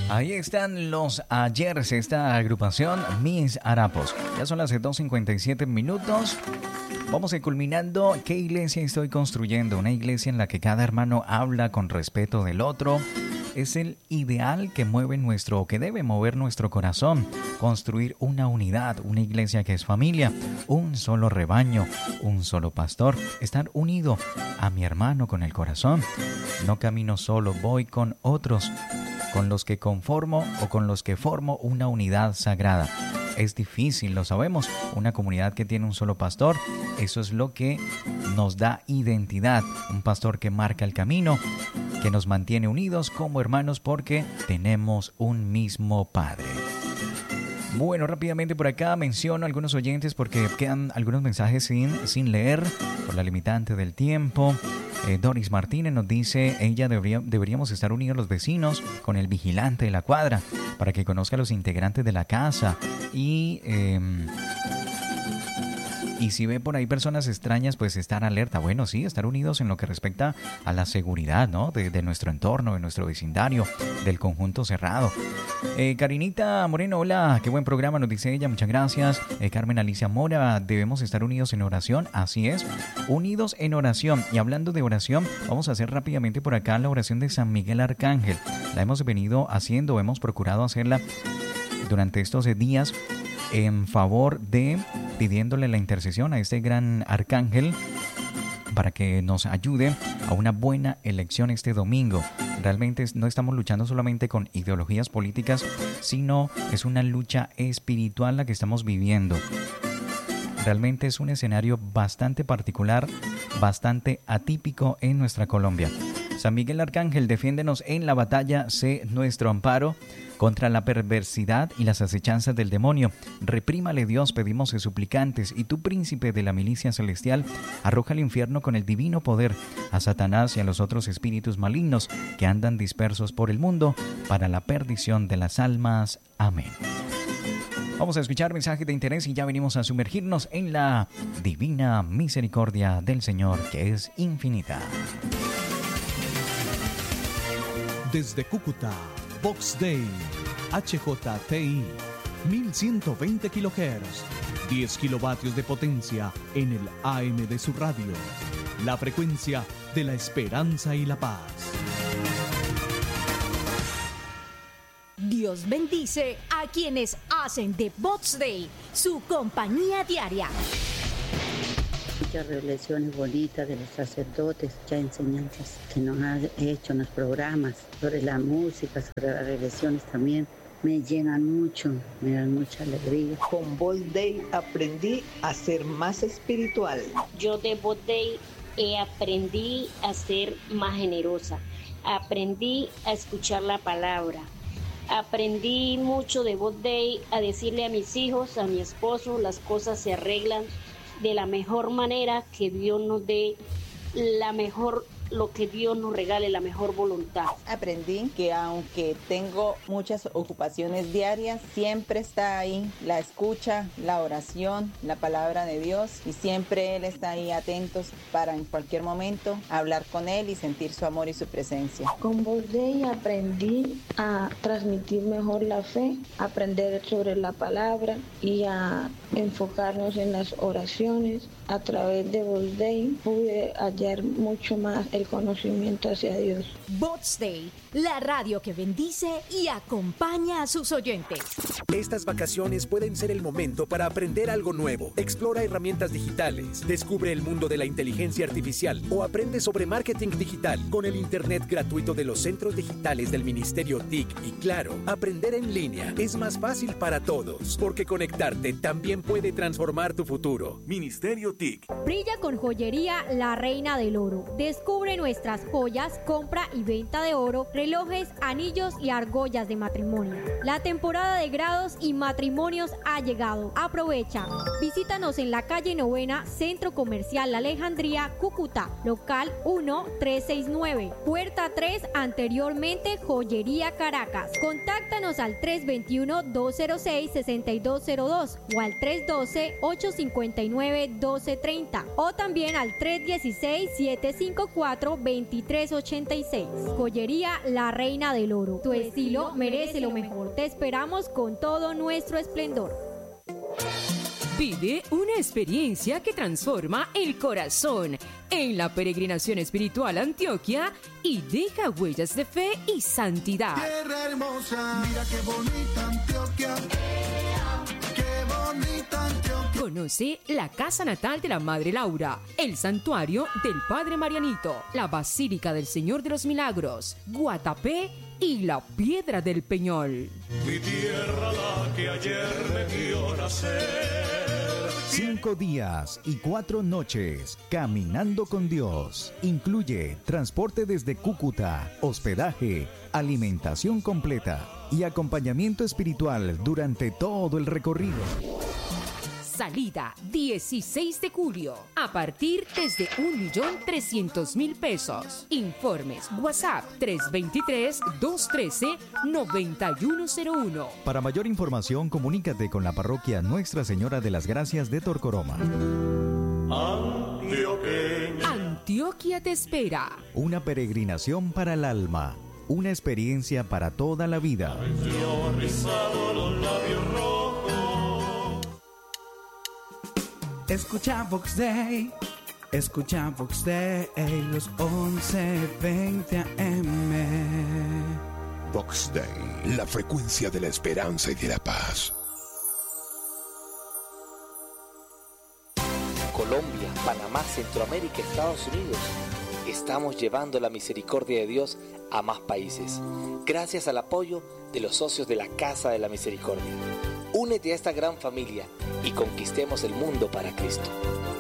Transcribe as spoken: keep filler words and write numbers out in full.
Ahí están los Ayers, esta agrupación, Mis Harapos. Ya son las dos cincuenta y siete minutos. Vamos a ir culminando. ¿Qué iglesia estoy construyendo? Una iglesia en la que cada hermano habla con respeto del otro. Es el ideal que mueve nuestro, que debe mover nuestro corazón. Construir una unidad, una iglesia que es familia, un solo rebaño, un solo pastor. Estar unido a mi hermano con el corazón. No camino solo, voy con otros, con los que conformo o con los que formo una unidad sagrada. Es difícil, lo sabemos, una comunidad que tiene un solo pastor, eso es lo que nos da identidad, un pastor que marca el camino, que nos mantiene unidos como hermanos porque tenemos un mismo Padre. Bueno, rápidamente por acá menciono a algunos oyentes porque quedan algunos mensajes sin, sin leer por la limitante del tiempo. Eh, Doris Martínez nos dice, ella debería, deberíamos estar unidos los vecinos con el vigilante de la cuadra para que conozca a los integrantes de la casa y... Eh, Y si ve por ahí personas extrañas, pues estar alerta. Bueno, sí, estar unidos en lo que respecta a la seguridad, ¿no? De, de nuestro entorno, de nuestro vecindario, del conjunto cerrado. Eh, Karinita Moreno, hola, qué buen programa, nos dice ella, muchas gracias. Eh, Carmen Alicia Mora, debemos estar unidos en oración, así es, unidos en oración. Y hablando de oración, vamos a hacer rápidamente por acá la oración de San Miguel Arcángel. La hemos venido haciendo, hemos procurado hacerla durante estos días en favor de pidiéndole la intercesión a este gran arcángel para que nos ayude a una buena elección este domingo. Realmente no estamos luchando solamente con ideologías políticas, sino es una lucha espiritual la que estamos viviendo. Realmente es un escenario bastante particular, bastante atípico en nuestra Colombia. San Miguel Arcángel, defiéndenos en la batalla, sé nuestro amparo contra la perversidad y las acechanzas del demonio. Reprímale, Dios, pedimos y suplicantes, y tú, príncipe de la milicia celestial, arroja al infierno con el divino poder a Satanás y a los otros espíritus malignos que andan dispersos por el mundo para la perdición de las almas. Amén. Vamos a escuchar mensajes de interés y ya venimos a sumergirnos en la divina misericordia del Señor, que es infinita. Desde Cúcuta, Vox Day, H J T I, mil ciento veinte kilohertz, diez kilovatios de potencia en el A M de su radio. La frecuencia de la esperanza y la paz. Dios bendice a quienes hacen de Vox Day su compañía diaria. Muchas revelaciones bonitas de los sacerdotes, muchas enseñanzas que nos han hecho en los programas, sobre la música, sobre las revelaciones también. Me llenan mucho, me dan mucha alegría. Con Vox Day aprendí a ser más espiritual. Yo de Vox Day eh, aprendí a ser más generosa, aprendí a escuchar la palabra. Aprendí mucho de Vox Day a decirle a mis hijos, a mi esposo, las cosas se arreglan de la mejor manera, que Dios nos dé la mejor, lo que Dios nos regale, la mejor voluntad. Aprendí que aunque tengo muchas ocupaciones diarias, siempre está ahí la escucha, la oración, la palabra de Dios, y siempre Él está ahí atentos para en cualquier momento hablar con Él y sentir su amor y su presencia. Con Vox Day aprendí a transmitir mejor la fe, aprender sobre la palabra y a enfocarnos en las oraciones. A través de Vox Day pude hallar mucho más el conocimiento hacia Dios. Vox Day, la radio que bendice y acompaña a sus oyentes. Estas vacaciones pueden ser el momento para aprender algo nuevo. Explora herramientas digitales, descubre el mundo de la inteligencia artificial o aprende sobre marketing digital con el internet gratuito de los centros digitales del Ministerio T I C. Y claro, aprender en línea es más fácil para todos, porque conectarte también puede transformar tu futuro. Ministerio T I C. Brilla con joyería La Reina del Oro. Descubre nuestras joyas, compra y venta de oro, relojes, anillos y argollas de matrimonio. La temporada de grados y matrimonios ha llegado. Aprovecha. Visítanos en la calle Novena, Centro Comercial La Alejandría, Cúcuta, local uno tres seis nueve, puerta tres, anteriormente Joyería Caracas. Contáctanos al tres dos uno, dos cero seis, seis dos cero dos o al tres uno dos, ocho cinco nueve, uno dos tres cero o también al tres uno seis, siete cinco cuatro, cuatro, veintitrés ochenta y seis. Joyería La Reina del Oro. Tu estilo merece lo mejor. Te esperamos con todo nuestro esplendor. Vive una experiencia que transforma el corazón en la peregrinación espiritual a Antioquia y deja huellas de fe y santidad. Tierra hermosa, mira qué bonita Antioquia. Qué bonita Antioquia. Conoce la casa natal de la Madre Laura, el santuario del Padre Marianito, la Basílica del Señor de los Milagros, Guatapé y la Piedra del Peñol. Mi tierra, la que ayer me vio nacer. Cinco días y cuatro noches caminando con Dios. Incluye transporte desde Cúcuta, hospedaje, alimentación completa y acompañamiento espiritual durante todo el recorrido. Salida dieciséis de julio, a partir desde un millón trescientos mil pesos. Informes WhatsApp tres dos tres, dos uno tres, nueve uno cero uno. Para mayor información, comunícate con la parroquia Nuestra Señora de las Gracias de Torcoroma. Antioqueña. Antioquia te espera. Una peregrinación para el alma, una experiencia para toda la vida. Yo rizado los labios rojos. Escucha Vox Day, escucha Vox Day, los once veinte A M. Vox Day, la frecuencia de la esperanza y de la paz. Colombia, Panamá, Centroamérica, Estados Unidos. Estamos llevando la misericordia de Dios a más países, gracias al apoyo de los socios de la Casa de la Misericordia. Únete a esta gran familia y conquistemos el mundo para Cristo.